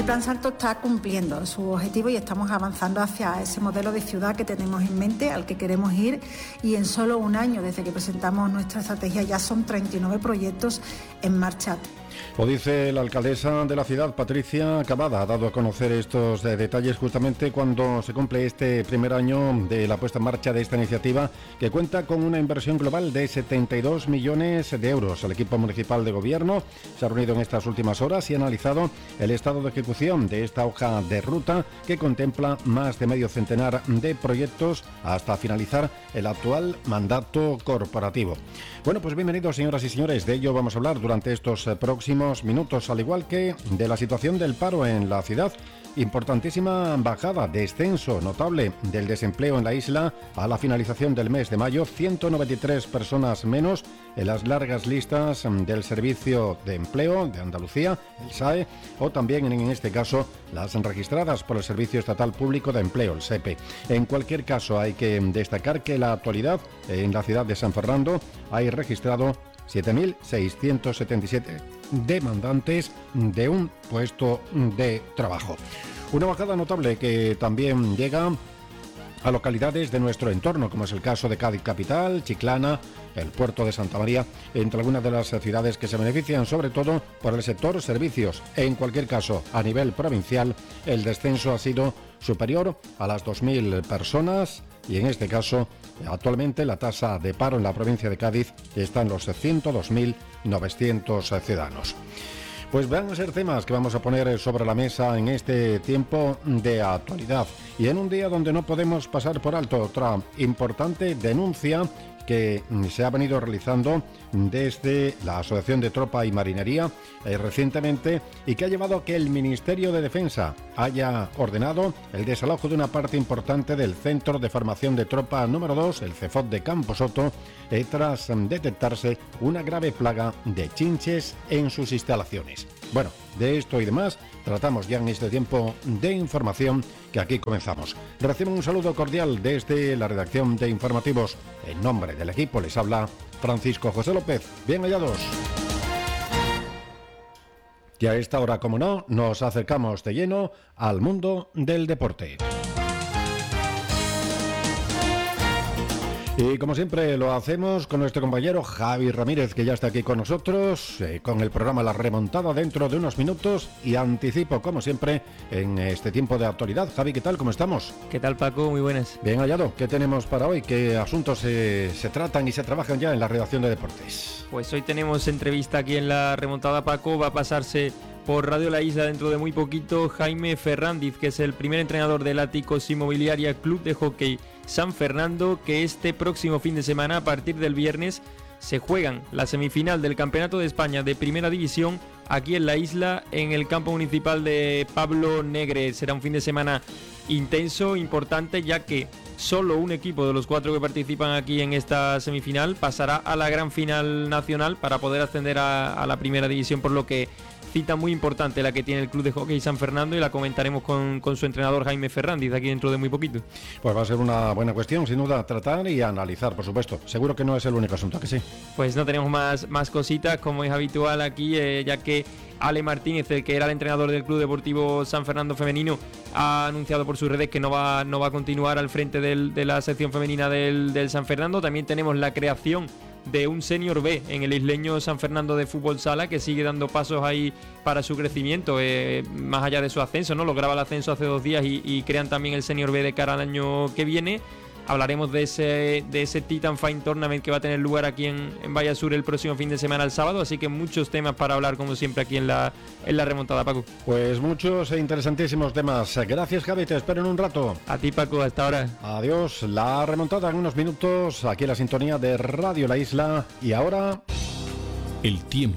El Plan Salto está cumpliendo su objetivo y estamos avanzando hacia ese modelo de ciudad que tenemos en mente, al que queremos ir, y en solo un año desde que presentamos nuestra estrategia ya son 39 proyectos en marcha. Lo dice la alcaldesa de la ciudad, Patricia Cavada. Ha dado a conocer estos detalles justamente cuando se cumple este primer año de la puesta en marcha de esta iniciativa, que cuenta con una inversión global de 72 millones de euros. El equipo municipal de gobierno se ha reunido en estas últimas horas y ha analizado el estado de ejecución de esta hoja de ruta que contempla más de medio centenar de proyectos hasta finalizar el actual mandato corporativo. Bueno, pues bienvenidos, señoras y señores. De ello vamos a hablar durante estos próximos minutos, al igual que de la situación del paro en la ciudad. Importantísima bajada, descenso notable del desempleo en la isla a la finalización del mes de mayo, 193 personas menos en las largas listas del Servicio de Empleo de Andalucía, el SAE, o también en este caso las registradas por el Servicio Estatal Público de Empleo, el SEPE. En cualquier caso, hay que destacar que en la actualidad en la ciudad de San Fernando hay registrado 7.677 demandantes de un puesto de trabajo. Una bajada notable que también llega a localidades de nuestro entorno, como es el caso de Cádiz Capital, Chiclana, el puerto de Santa María, entre algunas de las ciudades que se benefician sobre todo por el sector servicios. En cualquier caso, a nivel provincial, el descenso ha sido superior a las 2.000 personas y en este caso, actualmente la tasa de paro en la provincia de Cádiz está en los 102.900 ciudadanos. Pues van a ser temas que vamos a poner sobre la mesa en este tiempo de actualidad y en un día donde no podemos pasar por alto otra importante denuncia que se ha venido realizando desde la Asociación de Tropa y Marinería recientemente y que ha llevado a que el Ministerio de Defensa haya ordenado el desalojo de una parte importante del Centro de Formación de Tropa número 2, el CEFOT de Camposoto, tras detectarse una grave plaga de chinches en sus instalaciones. Bueno, de esto y demás tratamos ya en este tiempo de información que aquí comenzamos. Reciben un saludo cordial desde la redacción de informativos. En nombre del equipo les habla Francisco José López. Bien hallados. Y a esta hora, como no, nos acercamos de lleno al mundo del deporte. Y como siempre lo hacemos con nuestro compañero Javi Ramírez, que ya está aquí con nosotros, con el programa La Remontada dentro de unos minutos, y anticipo, como siempre, en este tiempo de actualidad. Javi, ¿qué tal? ¿Cómo estamos? ¿Qué tal, Paco? Muy buenas. Bien hallado. ¿Qué tenemos para hoy? ¿Qué asuntos se tratan y se trabajan ya en la redacción de deportes? Pues hoy tenemos entrevista aquí en La Remontada, Paco. Va a pasarse por Radio La Isla dentro de muy poquito Jaime Ferrandiz, que es el primer entrenador del Áticos Inmobiliaria Club de Hockey San Fernando, que este próximo fin de semana, a partir del viernes, se juegan la semifinal del Campeonato de España de Primera División aquí en la isla, en el campo municipal de Pablo Negre. Será un fin de semana intenso, importante, ya que solo un equipo de los 4 que participan aquí en esta semifinal pasará a la gran final nacional para poder ascender a la Primera División, por lo que cita muy importante la que tiene el Club de Hockey San Fernando, y la comentaremos con su entrenador Jaime Ferrandiz aquí dentro de muy poquito. Pues va a ser una buena cuestión, sin duda, tratar y analizar, por supuesto. Seguro que no es el único asunto, ¿que sí? Pues no tenemos más cositas, como es habitual aquí, ya que Ale Martínez, el que era el entrenador del Club Deportivo San Fernando Femenino, ha anunciado por sus redes que no va a continuar al frente de la sección femenina del San Fernando. También tenemos la creación de un senior B en el isleño San Fernando de Fútbol Sala, que sigue dando pasos ahí para su crecimiento, más allá de su ascenso, ¿no? Lograba el ascenso hace 2 días y crean también el senior B de cara al año que viene. Hablaremos de ese Titan Fine Tournament que va a tener lugar aquí en Vallasur el próximo fin de semana, el sábado, así que muchos temas para hablar, como siempre, aquí en la remontada, Paco. Pues muchos e interesantísimos temas. Gracias, Javi, te espero en un rato. A ti, Paco, hasta ahora. Adiós. La remontada en unos minutos, aquí en la sintonía de Radio La Isla. Y ahora, el tiempo.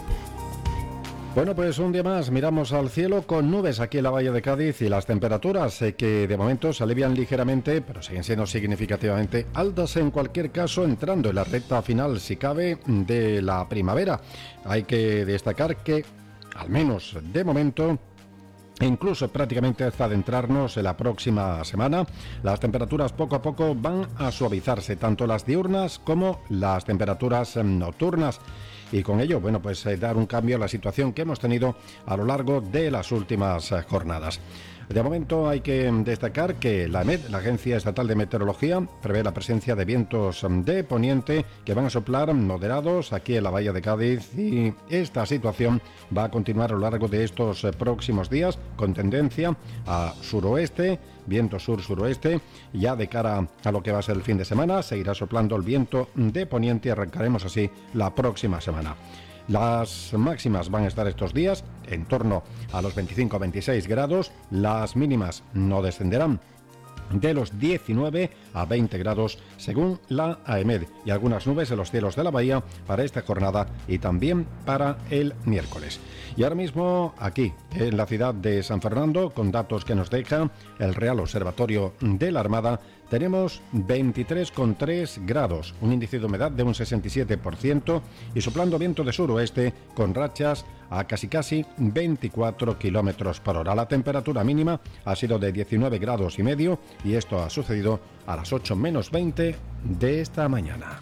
Bueno, pues un día más miramos al cielo con nubes aquí en la Bahía de Cádiz, y las temperaturas que de momento se alivian ligeramente, pero siguen siendo significativamente altas en cualquier caso, entrando en la recta final, si cabe, de la primavera. Hay que destacar que, al menos de momento, e incluso prácticamente hasta adentrarnos en la próxima semana. Las temperaturas poco a poco van a suavizarse, tanto las diurnas como las temperaturas nocturnas. Y con ello, dar un cambio a la situación que hemos tenido a lo largo de las últimas jornadas. De momento hay que destacar que la EMET, la Agencia Estatal de Meteorología, prevé la presencia de vientos de poniente que van a soplar moderados aquí en la bahía de Cádiz, y esta situación va a continuar a lo largo de estos próximos días con tendencia a suroeste, viento sur-suroeste. Ya de cara a lo que va a ser el fin de semana, seguirá soplando el viento de poniente y arrancaremos así la próxima semana. Las máximas van a estar estos días en torno a los 25 a 26 grados, las mínimas no descenderán de los 19 a 20 grados según la AEMET, y algunas nubes en los cielos de la bahía para esta jornada y también para el miércoles. Y ahora mismo aquí en la ciudad de San Fernando, con datos que nos deja el Real Observatorio de la Armada, tenemos 23,3 grados, un índice de humedad de un 67% y soplando viento de suroeste con rachas a casi 24 kilómetros por hora. La temperatura mínima ha sido de 19 grados y medio y esto ha sucedido a las 8 menos 20 de esta mañana.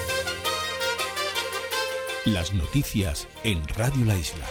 Las noticias en Radio La Isla.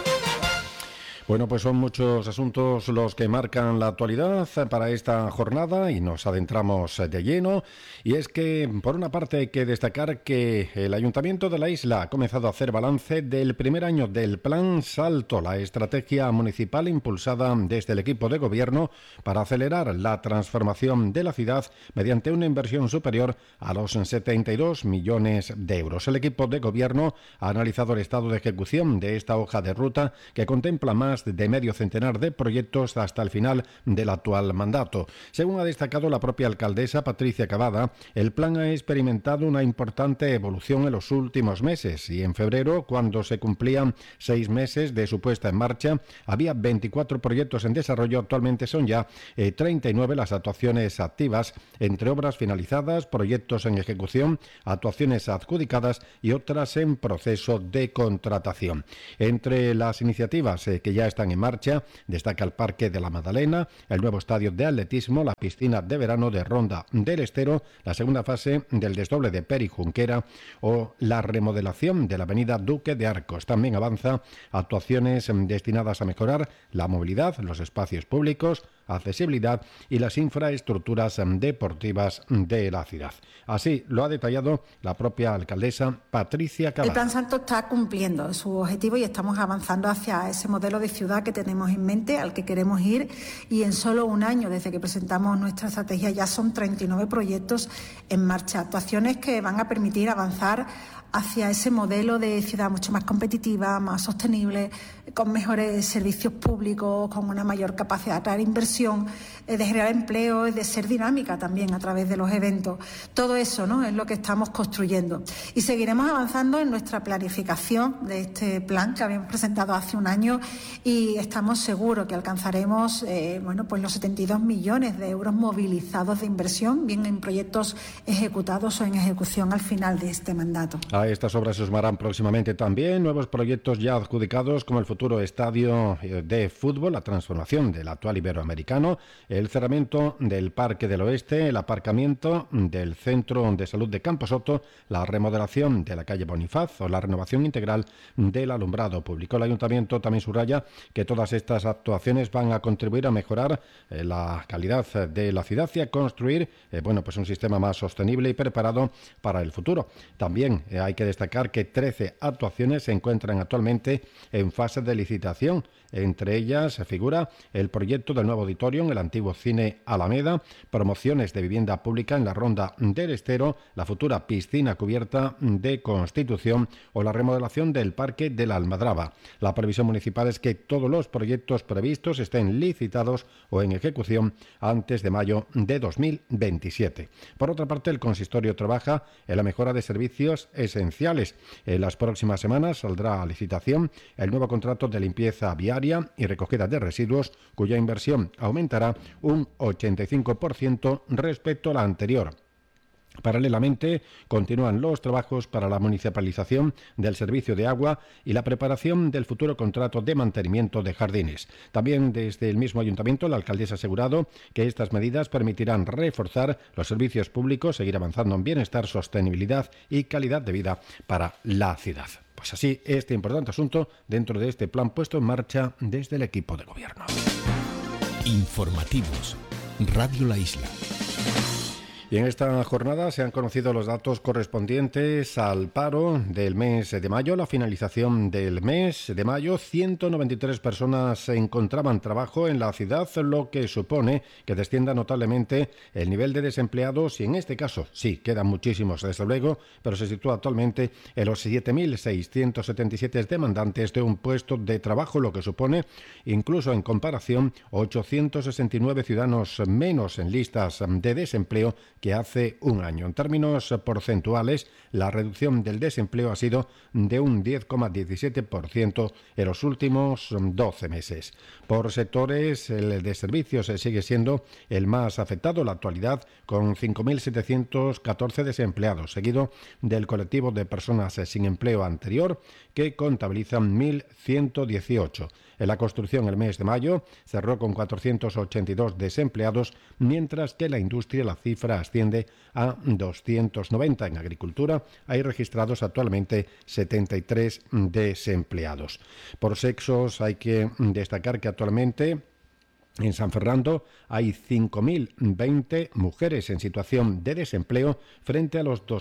Bueno, pues son muchos asuntos los que marcan la actualidad para esta jornada y nos adentramos de lleno. Y es que, por una parte, hay que destacar que el Ayuntamiento de la isla ha comenzado a hacer balance del primer año del Plan Salto, la estrategia municipal impulsada desde el equipo de gobierno para acelerar la transformación de la ciudad mediante una inversión superior a los 72 millones de euros. El equipo de gobierno ha analizado el estado de ejecución de esta hoja de ruta que contempla más de medio centenar de proyectos hasta el final del actual mandato. Según ha destacado la propia alcaldesa Patricia Cavada, el plan ha experimentado una importante evolución en los últimos meses y en febrero, cuando se cumplían 6 meses de su puesta en marcha, había 24 proyectos en desarrollo. Actualmente son ya 39 las actuaciones activas, entre obras finalizadas, proyectos en ejecución, actuaciones adjudicadas y otras en proceso de contratación. Entre las iniciativas que ya están en marcha, destaca el Parque de la Madalena, el nuevo estadio de atletismo, la piscina de verano de Ronda del Estero, la segunda fase del desdoble de Peri Junquera o la remodelación de la avenida Duque de Arcos. También avanza actuaciones destinadas a mejorar la movilidad, los espacios públicos, accesibilidad y las infraestructuras deportivas de la ciudad. Así lo ha detallado la propia alcaldesa Patricia Cavada. El Plan Salto está cumpliendo su objetivo y estamos avanzando hacia ese modelo de ciudad que tenemos en mente, al que queremos ir, y en solo un año desde que presentamos nuestra estrategia ya son 39 proyectos en marcha, actuaciones que van a permitir avanzar hacia ese modelo de ciudad mucho más competitiva, más sostenible, con mejores servicios públicos, con una mayor capacidad de atraer inversión, de generar empleo, de ser dinámica también a través de los eventos. Todo eso, ¿no?, es lo que estamos construyendo. Y seguiremos avanzando en nuestra planificación de este plan que habíamos presentado hace un año y estamos seguros que alcanzaremos los 72 millones de euros movilizados de inversión, bien en proyectos ejecutados o en ejecución al final de este mandato. A estas obras se sumarán próximamente también nuevos proyectos ya adjudicados, como el futuro estadio de fútbol, la transformación del actual Iberoamericano, el cerramiento del Parque del Oeste, el aparcamiento del Centro de Salud de Camposoto, la remodelación de la calle Bonifaz o la renovación integral del alumbrado público. El Ayuntamiento también subraya que todas estas actuaciones van a contribuir a mejorar la calidad de la ciudad y a construir un sistema más sostenible y preparado para el futuro. También hay que destacar que 13 actuaciones se encuentran actualmente en fase de licitación. Entre ellas figura el proyecto del nuevo auditorio en el antiguo Cine Alameda, promociones de vivienda pública en la Ronda del Estero, la futura piscina cubierta de Constitución o la remodelación del Parque de la Almadraba. La previsión municipal es que todos los proyectos previstos estén licitados o en ejecución antes de mayo de 2027. Por otra parte, el consistorio trabaja en la mejora de servicios esenciales. En las próximas semanas saldrá a licitación el nuevo contrato de limpieza viaria y recogida de residuos, cuya inversión aumentará un 85% respecto a la anterior. Paralelamente, continúan los trabajos para la municipalización del servicio de agua y la preparación del futuro contrato de mantenimiento de jardines. También desde el mismo ayuntamiento, la alcaldesa ha asegurado que estas medidas permitirán reforzar los servicios públicos, seguir avanzando en bienestar, sostenibilidad y calidad de vida para la ciudad. Pues así, este importante asunto dentro de este plan puesto en marcha desde el equipo de gobierno. Informativos. Radio La Isla. Y en esta jornada se han conocido los datos correspondientes al paro del mes de mayo. La finalización del mes de mayo, 193 personas encontraban trabajo en la ciudad, lo que supone que descienda notablemente el nivel de desempleados y en este caso, sí, quedan muchísimos desde luego, pero se sitúa actualmente en los 7.677 demandantes de un puesto de trabajo, lo que supone, incluso en comparación, 869 ciudadanos menos en listas de desempleo que hace un año. En términos porcentuales, la reducción del desempleo ha sido de un 10,17% en los últimos 12 meses. Por sectores, el de servicios sigue siendo el más afectado en la actualidad, con 5.714 desempleados, seguido del colectivo de personas sin empleo anterior, que contabilizan 1.118. En la construcción, el mes de mayo cerró con 482 desempleados, mientras que en la industria la cifra asciende a 290. En agricultura hay registrados actualmente 73 desempleados. Por sexos hay que destacar que actualmente en San Fernando hay 5.020 mujeres en situación de desempleo frente a los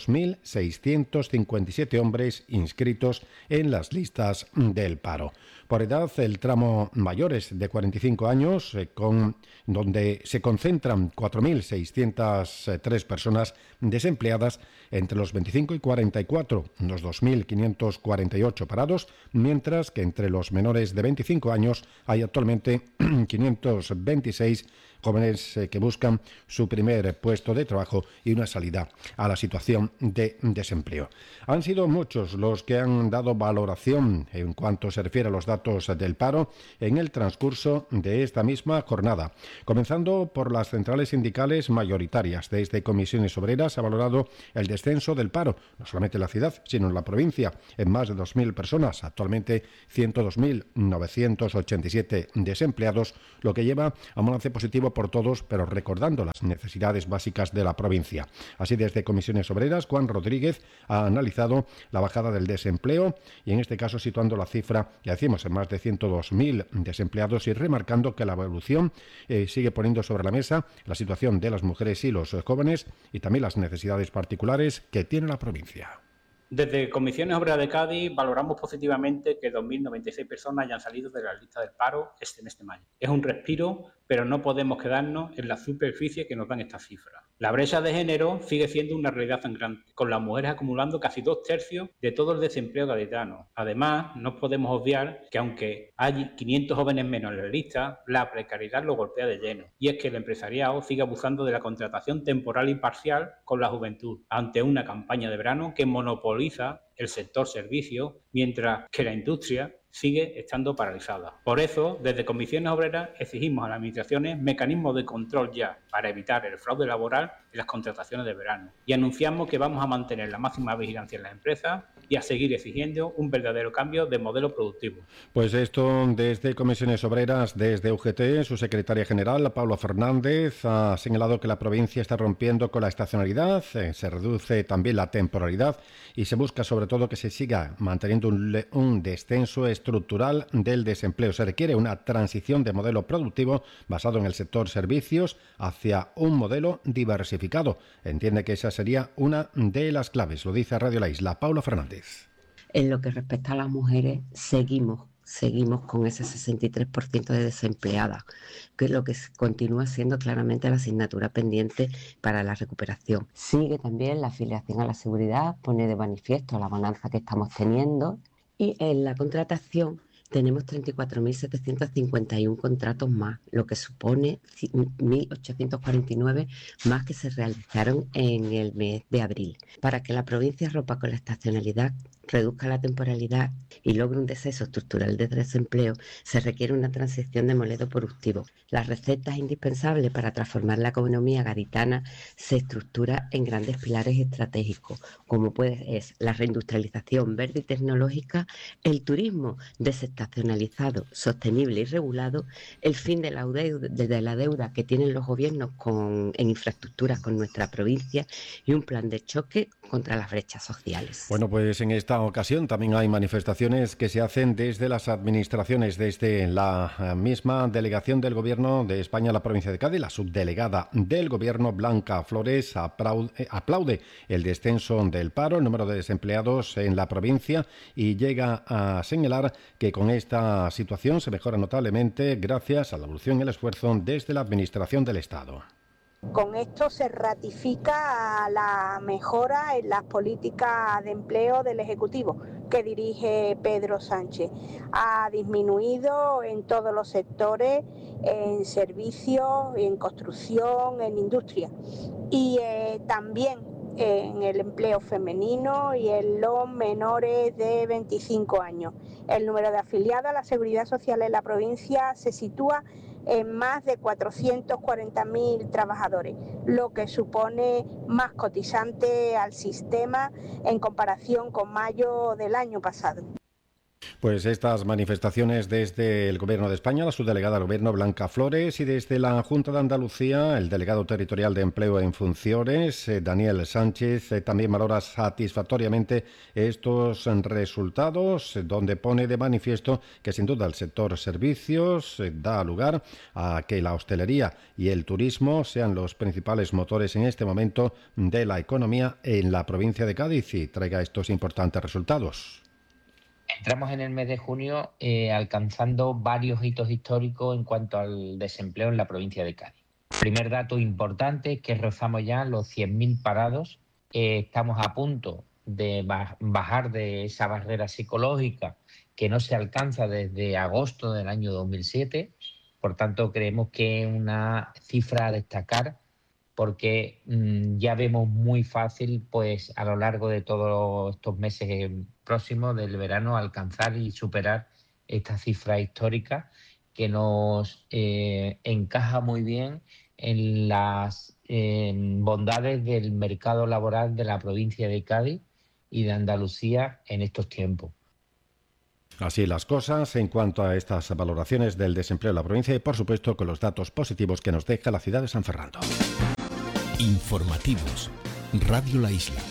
2.657 hombres inscritos en las listas del paro. Por edad, el tramo mayores de 45 años, donde se concentran 4.603 personas desempleadas entre los 25 y 44, los 2.548 parados, mientras que entre los menores de 25 años hay actualmente 526 jóvenes que buscan su primer puesto de trabajo y una salida a la situación de desempleo. Han sido muchos los que han dado valoración en cuanto se refiere a los datos del paro en el transcurso de esta misma jornada. Comenzando por las centrales sindicales mayoritarias. Desde Comisiones Obreras ha valorado el descenso del paro, no solamente en la ciudad, sino en la provincia, en más de 2.000 personas, actualmente 102.987 desempleados, lo que lleva a un balance positivo por todos, pero recordando las necesidades básicas de la provincia. Así, desde Comisiones Obreras, Juan Rodríguez ha analizado la bajada del desempleo y en este caso situando la cifra, ya decimos, en más de 102.000 desempleados y remarcando que la evolución sigue poniendo sobre la mesa la situación de las mujeres y los jóvenes y también las necesidades particulares que tiene la provincia. Desde Comisiones Obreras de Cádiz valoramos positivamente que 2.096 personas hayan salido de la lista del paro este mes de mayo. Es un respiro, pero no podemos quedarnos en la superficie que nos dan estas cifras. La brecha de género sigue siendo una realidad sangrante, con las mujeres acumulando casi 2/3 de todo el desempleo gaditano. Además, no podemos obviar que aunque hay 500 jóvenes menos en la lista, la precariedad lo golpea de lleno. Y es que el empresariado sigue abusando de la contratación temporal y parcial con la juventud, ante una campaña de verano que monopoliza el sector servicio, mientras que la industria sigue estando paralizada. Por eso, desde Comisiones Obreras exigimos a las administraciones mecanismos de control ya para evitar el fraude laboral en las contrataciones de verano. Y anunciamos que vamos a mantener la máxima vigilancia en las empresas y a seguir exigiendo un verdadero cambio de modelo productivo. Pues esto desde Comisiones Obreras, desde UGT, su secretaria general, Paula Fernández, ha señalado que la provincia está rompiendo con la estacionalidad, se reduce también la temporalidad y se busca sobre todo que se siga manteniendo un descenso estructural del desempleo. Se requiere una transición de modelo productivo basado en el sector servicios hacia un modelo diversificado. Entiende que esa sería una de las claves, lo dice Radio La Isla. Paula Fernández. En lo que respecta a las mujeres, seguimos con ese 63% de desempleadas, que es lo que continúa siendo claramente la asignatura pendiente para la recuperación. Sigue también la afiliación a la seguridad, pone de manifiesto la bonanza que estamos teniendo, y en la contratación tenemos 34.751 contratos más, lo que supone 1.849 más que se realizaron en el mes de abril. Para que la provincia rompa con la estacionalidad, reduzca la temporalidad y logre un descenso estructural de desempleo, se requiere una transición de modelo productivo. La receta indispensable para transformar la economía gaditana se estructura en grandes pilares estratégicos, como es la reindustrialización verde y tecnológica, el turismo desestacionalizado, sostenible y regulado, el fin de la deuda que tienen los gobiernos en infraestructuras con nuestra provincia y un plan de choque contra las brechas sociales. Bueno, pues en esta ocasión también hay manifestaciones que se hacen desde las administraciones, desde la misma delegación del Gobierno de España a la provincia de Cádiz. La subdelegada del Gobierno, Blanca Flores, aplaude el descenso del paro, el número de desempleados en la provincia, y llega a señalar que con esta situación se mejora notablemente gracias a la evolución y el esfuerzo desde la Administración del Estado. Con esto se ratifica la mejora en las políticas de empleo del Ejecutivo que dirige Pedro Sánchez. Ha disminuido en todos los sectores, en servicios, en construcción, en industria y también en el empleo femenino y en los menores de 25 años. El número de afiliados a la Seguridad Social en la provincia se sitúa en más de 440.000 trabajadores, lo que supone más cotizante al sistema en comparación con mayo del año pasado. Pues estas manifestaciones desde el Gobierno de España, la subdelegada del Gobierno, Blanca Flores, y desde la Junta de Andalucía, el delegado territorial de Empleo en Funciones, Daniel Sánchez, también valora satisfactoriamente estos resultados, donde pone de manifiesto que sin duda el sector servicios da lugar a que la hostelería y el turismo sean los principales motores en este momento de la economía en la provincia de Cádiz y traiga estos importantes resultados. Entramos en el mes de junio alcanzando varios hitos históricos en cuanto al desempleo en la provincia de Cádiz. Primer dato importante es que rozamos ya los 100.000 parados. Estamos a punto de bajar de esa barrera psicológica que no se alcanza desde agosto del año 2007. Por tanto, creemos que es una cifra a destacar porque ya vemos muy fácil, pues a lo largo de todos estos meses próximos del verano, alcanzar y superar esta cifra histórica que nos encaja muy bien en las bondades del mercado laboral de la provincia de Cádiz y de Andalucía en estos tiempos. Así las cosas en cuanto a estas valoraciones del desempleo en la provincia y, por supuesto, con los datos positivos que nos deja la ciudad de San Fernando. Informativos. Radio La Isla.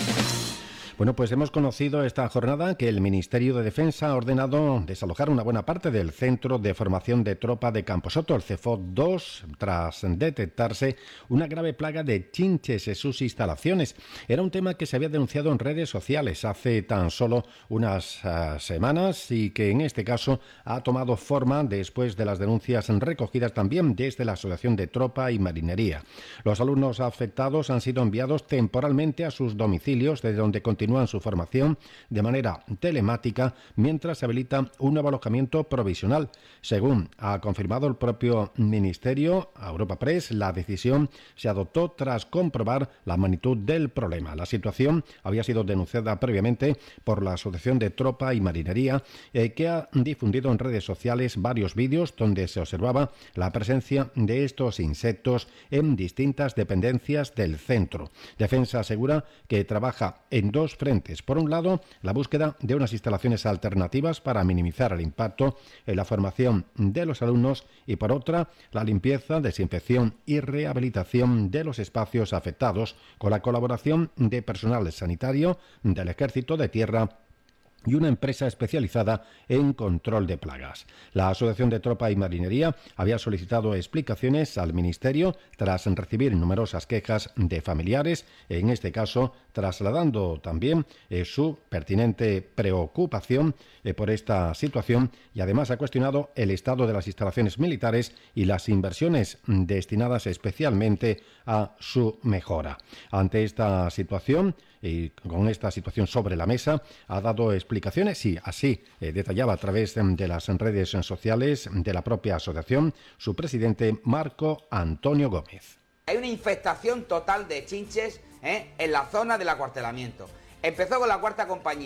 Bueno, pues hemos conocido esta jornada que el Ministerio de Defensa ha ordenado desalojar una buena parte del Centro de Formación de Tropa de Camposoto, el CEFOT 2, tras detectarse una grave plaga de chinches en sus instalaciones. Era un tema que se había denunciado en redes sociales hace tan solo unas semanas y que en este caso ha tomado forma después de las denuncias recogidas también desde la Asociación de Tropa y Marinería. Los alumnos afectados han sido enviados temporalmente a sus domicilios, desde donde continúan su formación de manera telemática mientras se habilita un nuevo alojamiento provisional. Según ha confirmado el propio Ministerio a Europa Press, la decisión se adoptó tras comprobar la magnitud del problema. La situación había sido denunciada previamente por la Asociación de Tropa y Marinería, que ha difundido en redes sociales varios vídeos donde se observaba la presencia de estos insectos en distintas dependencias del centro. Defensa asegura que trabaja en dos frentes. Por un lado, la búsqueda de unas instalaciones alternativas para minimizar el impacto en la formación de los alumnos y, por otra, la limpieza, desinfección y rehabilitación de los espacios afectados con la colaboración de personal sanitario, del Ejército de Tierra y una empresa especializada en control de plagas. La Asociación de Tropa y Marinería había solicitado explicaciones al Ministerio tras recibir numerosas quejas de familiares, en este caso trasladando también su pertinente preocupación por esta situación, y además ha cuestionado el estado de las instalaciones militares y las inversiones destinadas especialmente a su mejora. Ante esta situación y con esta situación sobre la mesa, ha dado explicaciones y así detallaba a través de las redes sociales de la propia asociación su presidente Marco Antonio Gómez. Hay una infestación total de chinches en la zona del acuartelamiento. Empezó con la cuarta compañía.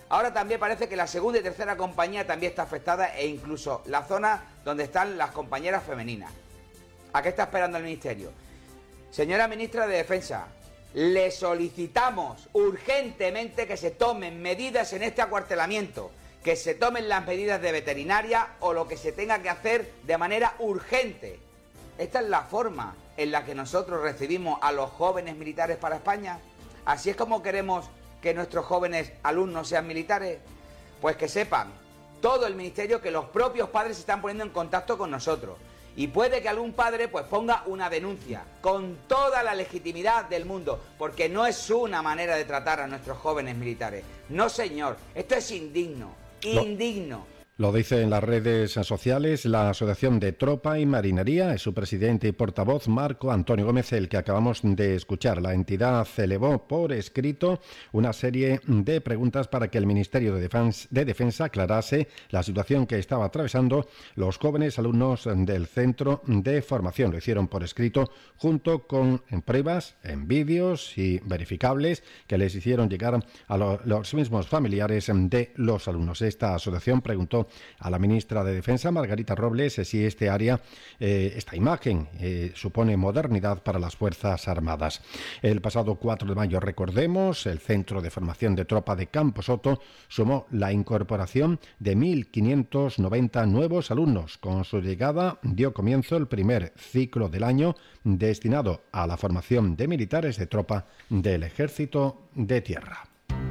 Ahora también parece que la segunda y tercera compañía también está afectada e incluso la zona donde están las compañeras femeninas. ¿A qué está esperando el Ministerio? Señora Ministra de Defensa, le solicitamos urgentemente que se tomen medidas en este acuartelamiento, que se tomen las medidas de veterinaria o lo que se tenga que hacer de manera urgente. Esta es la forma en la que nosotros recibimos a los jóvenes militares para España. Así es como queremos que nuestros jóvenes alumnos sean militares. Pues que sepan todo el Ministerio que los propios padres se están poniendo en contacto con nosotros. Y puede que algún padre pues ponga una denuncia con toda la legitimidad del mundo, porque no es una manera de tratar a nuestros jóvenes militares. No, señor, esto es indigno, indigno. Lo dice en las redes sociales la Asociación de Tropa y Marinería, es su presidente y portavoz Marco Antonio Gómez, el que acabamos de escuchar. La entidad elevó por escrito una serie de preguntas para que el Ministerio de Defensa aclarase la situación que estaba atravesando los jóvenes alumnos del centro de formación. Lo hicieron por escrito junto con pruebas en vídeos y verificables que les hicieron llegar a los mismos familiares de los alumnos. Esta asociación preguntó a la ministra de Defensa, Margarita Robles, si esta imagen supone modernidad para las Fuerzas Armadas. El pasado 4 de mayo, recordemos, el Centro de Formación de Tropa de Camposoto sumó la incorporación de 1.590 nuevos alumnos. Con su llegada dio comienzo el primer ciclo del año destinado a la formación de militares de tropa del Ejército de Tierra.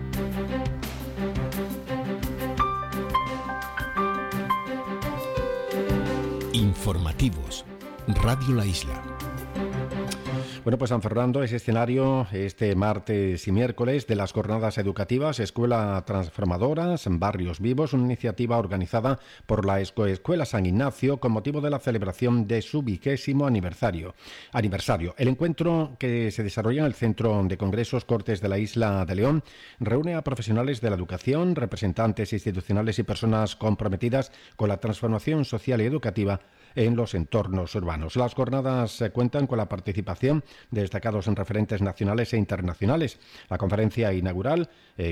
Informativos. Radio La Isla. Bueno, pues San Fernando es escenario este martes y miércoles de las jornadas educativas Escuela Transformadoras en Barrios Vivos, una iniciativa organizada por la Escuela San Ignacio con motivo de la celebración de su 20º aniversario. El encuentro, que se desarrolla en el Centro de Congresos Cortes de la Isla de León, reúne a profesionales de la educación, representantes institucionales y personas comprometidas con la transformación social y educativa en los entornos urbanos. Las jornadas cuentan con la participación de destacados referentes nacionales e internacionales. La conferencia inaugural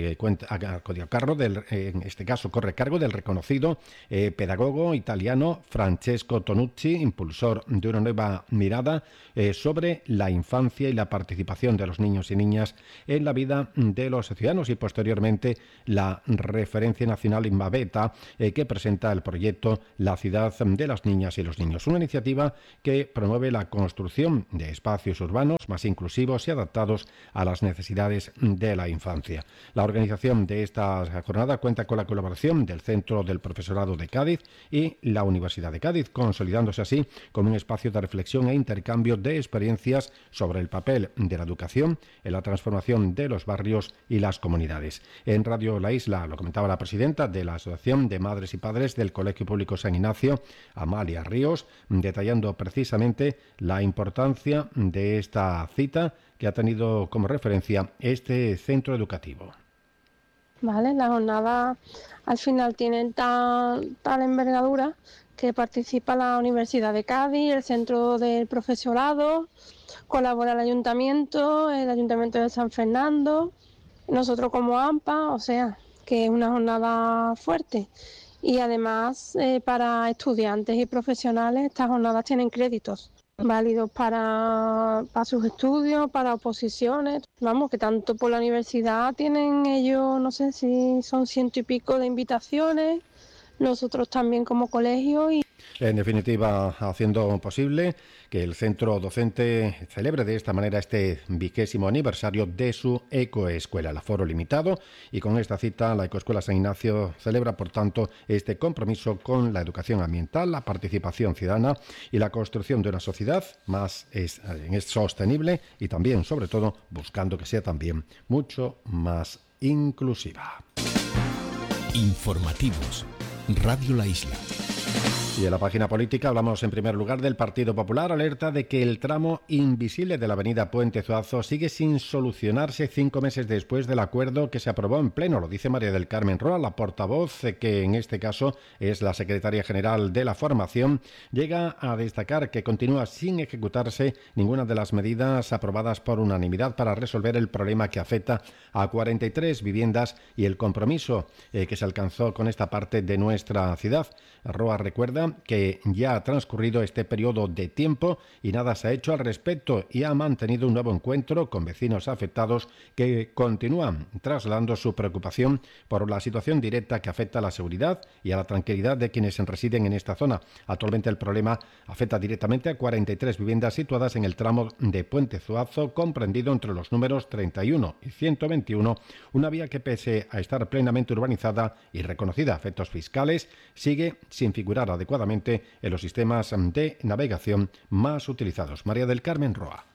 corre cargo del reconocido pedagogo italiano Francesco Tonucci, impulsor de una nueva mirada sobre la infancia y la participación de los niños y niñas en la vida de los ciudadanos, y posteriormente la referencia nacional Inmabeta, que presenta el proyecto La ciudad de las niñas y los niños, una iniciativa que promueve la construcción de espacios urbanos más inclusivos y adaptados a las necesidades de la infancia. La organización de esta jornada cuenta con la colaboración del Centro del Profesorado de Cádiz y la Universidad de Cádiz, consolidándose así como un espacio de reflexión e intercambio de experiencias sobre el papel de la educación en la transformación de los barrios y las comunidades. En Radio La Isla lo comentaba la presidenta de la Asociación de Madres y Padres del Colegio Público San Ignacio, Amalia Ríos, detallando precisamente la importancia de esta cita que ha tenido como referencia este centro educativo. Vale, la jornada al final tiene tal envergadura que participa la Universidad de Cádiz, el Centro del Profesorado, colabora el Ayuntamiento de San Fernando, nosotros como AMPA, o sea, que es una jornada fuerte. Y además, para estudiantes y profesionales, estas jornadas tienen créditos válidos para sus estudios, para oposiciones. Vamos, que tanto por la universidad tienen ellos, no sé si son 100 y pico de invitaciones, nosotros también como colegio. Y en definitiva, haciendo posible que el centro docente celebre de esta manera este 20º aniversario de su ecoescuela. El aforo limitado, y con esta cita la Ecoescuela San Ignacio celebra, por tanto, este compromiso con la educación ambiental, la participación ciudadana y la construcción de una sociedad más sostenible y también, sobre todo, buscando que sea también mucho más inclusiva. Informativos. Radio La Isla. Y en la página política hablamos en primer lugar del Partido Popular, alerta de que el tramo invisible de la avenida Puente Zuazo sigue sin solucionarse 5 meses después del acuerdo que se aprobó en pleno. Lo dice María del Carmen Roa, la portavoz, que en este caso es la secretaria general de la formación. Llega a destacar que continúa sin ejecutarse ninguna de las medidas aprobadas por unanimidad para resolver el problema que afecta a 43 viviendas y el compromiso que se alcanzó con esta parte de nuestra ciudad. Roa recuerda que ya ha transcurrido este periodo de tiempo y nada se ha hecho al respecto, y ha mantenido un nuevo encuentro con vecinos afectados que continúan trasladando su preocupación por la situación directa que afecta a la seguridad y a la tranquilidad de quienes residen en esta zona. Actualmente el problema afecta directamente a 43 viviendas situadas en el tramo de Puente Zuazo, comprendido entre los números 31 y 121, una vía que, pese a estar plenamente urbanizada y reconocida a efectos fiscales, sigue sin figurar adecuadamente en los sistemas de navegación más utilizados. María del Carmen Roa.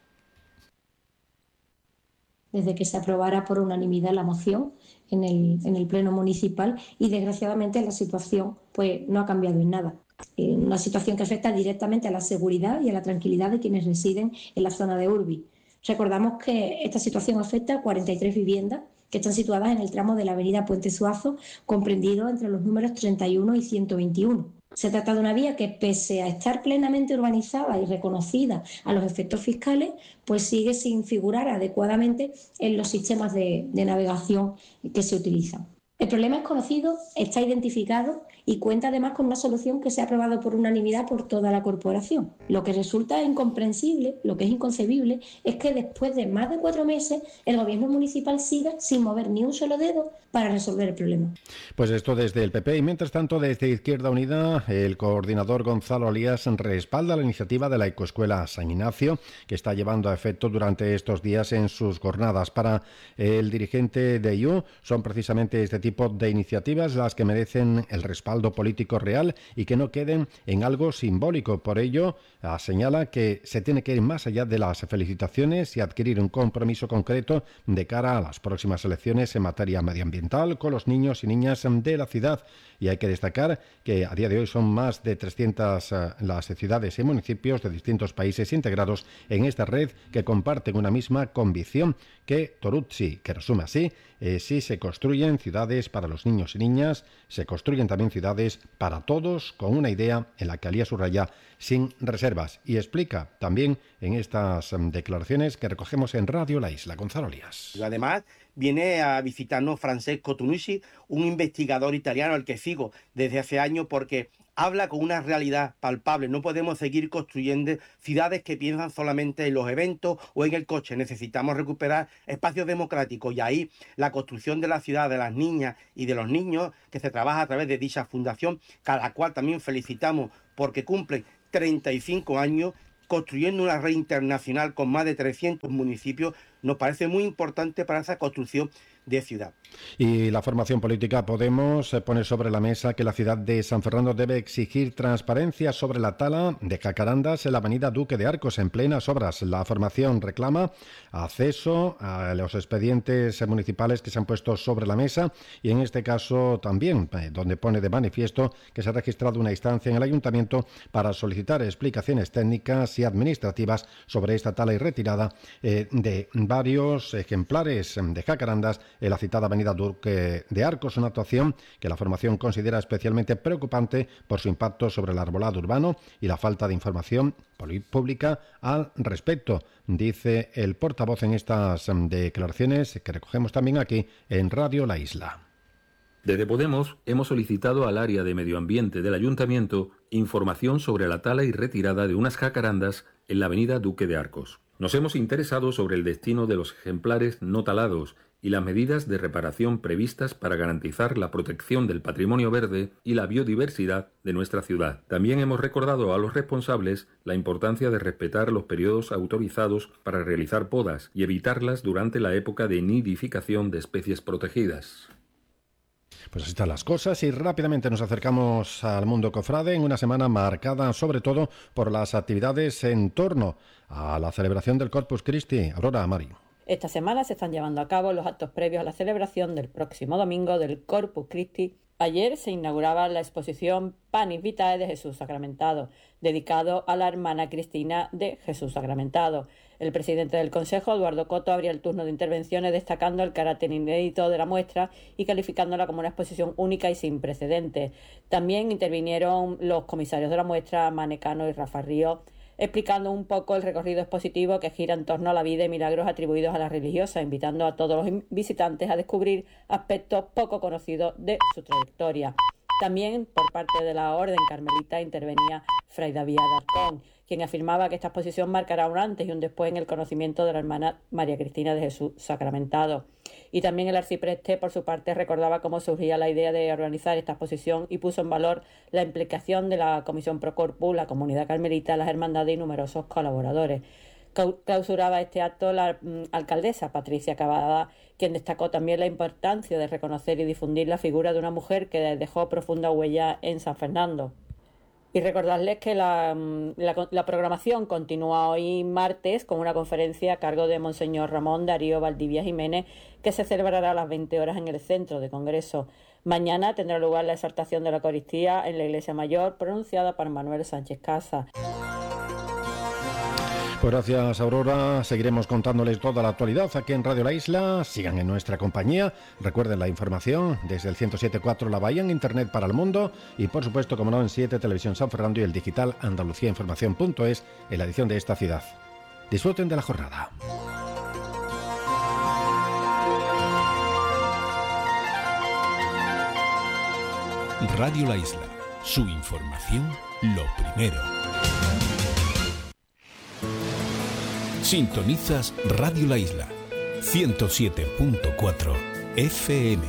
Desde que se aprobara por unanimidad la moción en el Pleno Municipal, y desgraciadamente la situación pues no ha cambiado en nada. Una situación que afecta directamente a la seguridad y a la tranquilidad de quienes residen en la zona de Urbi. Recordamos que esta situación afecta a 43 viviendas que están situadas en el tramo de la avenida Puente Zuazo, comprendido entre los números 31 y 121. Se trata de una vía que, pese a estar plenamente urbanizada y reconocida a los efectos fiscales, pues sigue sin figurar adecuadamente en los sistemas de navegación que se utilizan. El problema es conocido, está identificado y cuenta además con una solución que se ha aprobado por unanimidad por toda la corporación. Lo que resulta incomprensible, lo que es inconcebible, es que después de más de 4 meses el gobierno municipal siga sin mover ni un solo dedo para resolver el problema. Pues esto desde el PP, y mientras tanto desde Izquierda Unida el coordinador Gonzalo Alías respalda la iniciativa de la Ecoescuela San Ignacio, que está llevando a efecto durante estos días en sus jornadas. Para el dirigente de IU son precisamente este tipo de iniciativas las que merecen el respaldo político real y que no queden en algo simbólico. Por ello, señala que se tiene que ir más allá de las felicitaciones y adquirir un compromiso concreto de cara a las próximas elecciones en materia medioambiental con los niños y niñas de la ciudad. Y hay que destacar que a día de hoy son más de 300 las ciudades y municipios de distintos países integrados en esta red que comparten una misma convicción, que Toruzzi, que resume así, si se construyen ciudades para los niños y niñas, se construyen también ciudades para todos, con una idea en la que Alías subraya sin reservas. Y explica también en estas declaraciones que recogemos en Radio La Isla. Gonzalo Alías. Además, viene a visitarnos Francesco Tonucci, un investigador italiano al que sigo desde hace años, porque habla con una realidad palpable. No podemos seguir construyendo ciudades que piensan solamente en los eventos o en el coche. Necesitamos recuperar espacios democráticos, y ahí la construcción de la ciudad de las niñas y de los niños, que se trabaja a través de dicha fundación, cada cual también felicitamos porque cumple 35 años, construyendo una red internacional con más de 300 municipios, nos parece muy importante para esa construcción de ciudad. Y la formación política Podemos pone sobre la mesa que la ciudad de San Fernando debe exigir transparencia sobre la tala de jacarandas en la avenida Duque de Arcos en plenas obras. La formación reclama acceso a los expedientes municipales que se han puesto sobre la mesa, y en este caso también donde pone de manifiesto que se ha registrado una instancia en el ayuntamiento para solicitar explicaciones técnicas y administrativas sobre esta tala y retirada de varios ejemplares de jacarandas en la citada avenida Duque de Arcos, una actuación que la formación considera especialmente preocupante por su impacto sobre el arbolado urbano y la falta de información pública al respecto, dice el portavoz en estas declaraciones que recogemos también aquí en Radio La Isla. Desde Podemos hemos solicitado al área de medio ambiente del ayuntamiento información sobre la tala y retirada de unas jacarandas en la avenida Duque de Arcos. Nos hemos interesado sobre el destino de los ejemplares no talados y las medidas de reparación previstas para garantizar la protección del patrimonio verde y la biodiversidad de nuestra ciudad. También hemos recordado a los responsables la importancia de respetar los periodos autorizados para realizar podas y evitarlas durante la época de nidificación de especies protegidas. Pues así están las cosas, y rápidamente nos acercamos al mundo cofrade en una semana marcada sobre todo por las actividades en torno a la celebración del Corpus Christi. Aurora Amari. Esta semana se están llevando a cabo los actos previos a la celebración del próximo domingo del Corpus Christi Ayer se inauguraba la exposición Panis Vitae de Jesús Sacramentado, dedicado a la hermana Cristina de Jesús Sacramentado. El presidente del Consejo, Eduardo Coto, abría el turno de intervenciones destacando el carácter inédito de la muestra y calificándola como una exposición única y sin precedentes. También intervinieron los comisarios de la muestra, Manecano y Rafa Río, explicando un poco el recorrido expositivo que gira en torno a la vida y milagros atribuidos a la religiosa, invitando a todos los visitantes a descubrir aspectos poco conocidos de su trayectoria. También, por parte de la Orden Carmelita, intervenía Fray David Alarcón, quien afirmaba que esta exposición marcará un antes y un después en el conocimiento de la hermana María Cristina de Jesús Sacramentado. Y también el arcipreste, por su parte, recordaba cómo surgía la idea de organizar esta exposición y puso en valor la implicación de la Comisión Pro Corpus, la Comunidad Carmelita, las hermandades y numerosos colaboradores. Clausuraba este acto la alcaldesa Patricia Cavada, quien destacó también la importancia de reconocer y difundir la figura de una mujer que dejó profunda huella en San Fernando. Y recordarles que la programación continúa hoy martes con una conferencia a cargo de Monseñor Ramón Darío Valdivia Jiménez, que se celebrará a las 20 horas en el Centro de Congreso. Mañana tendrá lugar la exaltación de la Eucaristía en la Iglesia Mayor, pronunciada por Manuel Sánchez Casa. Pues gracias, Aurora. Seguiremos contándoles toda la actualidad aquí en Radio La Isla. Sigan en nuestra compañía. Recuerden la información desde el 107.4 La Bahía en Internet para el mundo y, por supuesto, como no, en 7 Televisión San Fernando y el digital andaluciainformación.es en la edición de esta ciudad. Disfruten de la jornada. Radio La Isla. Su información, lo primero. Sintonizas Radio La Isla, 107.4 FM.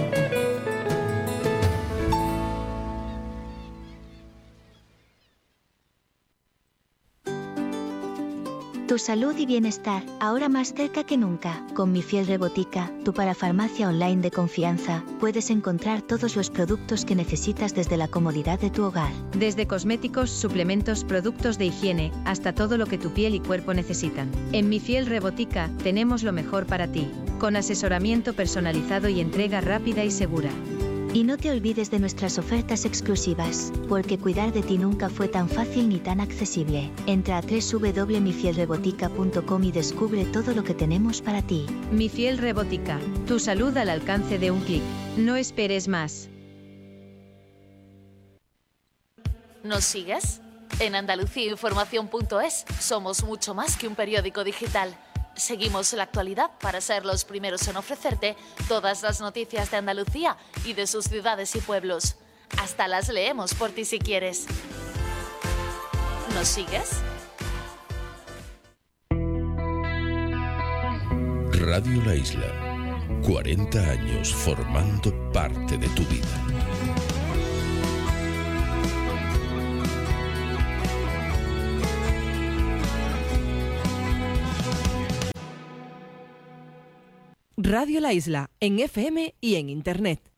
Tu salud y bienestar, ahora más cerca que nunca. Con Mi Fiel Rebotica, tu parafarmacia online de confianza, puedes encontrar todos los productos que necesitas desde la comodidad de tu hogar. Desde cosméticos, suplementos, productos de higiene, hasta todo lo que tu piel y cuerpo necesitan. En Mi Fiel Rebotica, tenemos lo mejor para ti, con asesoramiento personalizado y entrega rápida y segura. Y no te olvides de nuestras ofertas exclusivas, porque cuidar de ti nunca fue tan fácil ni tan accesible. Entra a www.mifielrebotica.com y descubre todo lo que tenemos para ti. Mi Fiel Rebotica, tu salud al alcance de un clic. No esperes más. ¿Nos sigues? En andaluciainformación.es somos mucho más que un periódico digital. Seguimos la actualidad para ser los primeros en ofrecerte todas las noticias de Andalucía y de sus ciudades y pueblos. Hasta las leemos por ti si quieres. ¿Nos sigues? Radio La Isla. 40 años formando parte de tu vida. Radio La Isla, en FM y en Internet.